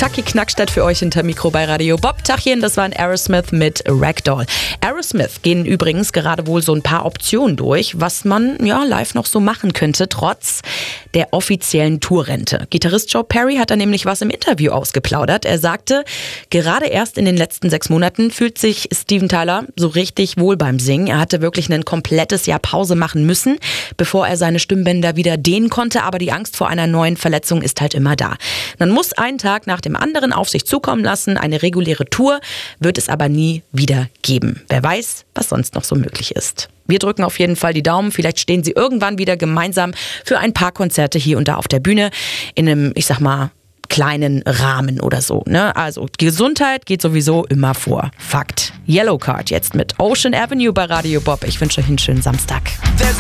Taki Knackstadt für euch hinter Mikro bei Radio Bob. Tachchen, das waren Aerosmith mit Ragdoll. Aerosmith gehen übrigens gerade wohl so ein paar Optionen durch, was man live noch so machen könnte, trotz der offiziellen Tourrente. Gitarrist Joe Perry hat da nämlich was im Interview ausgeplaudert. Er sagte, gerade erst in den letzten 6 Monaten fühlt sich Steven Tyler so richtig wohl beim Singen. Er hatte wirklich ein komplettes Jahr Pause machen müssen, bevor er seine Stimmbänder wieder dehnen konnte. Aber die Angst vor einer neuen Verletzung ist halt immer da. Man muss einen Tag nach dem anderen auf sich zukommen lassen. Eine reguläre Tour wird es aber nie wieder geben. Wer weiß, was sonst noch so möglich ist. Wir drücken auf jeden Fall die Daumen. Vielleicht stehen sie irgendwann wieder gemeinsam für ein paar Konzerte hier und da auf der Bühne. In einem, kleinen Rahmen oder so. Ne? Also Gesundheit geht sowieso immer vor. Fakt. Yellowcard jetzt mit Ocean Avenue bei Radio Bob. Ich wünsche euch einen schönen Samstag.